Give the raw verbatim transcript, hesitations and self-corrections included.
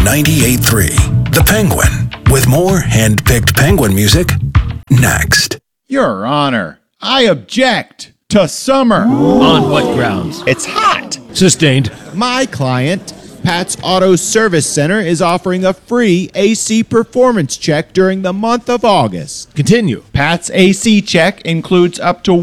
ninety-eight point three The Penguin, with more hand-picked Penguin music next. Your Honor, I object to summer. On what grounds? It's hot. Sustained. My client, Pat's Auto Service Center, is offering a free A C performance check during the month of August. Continue. Pat's A C check includes up to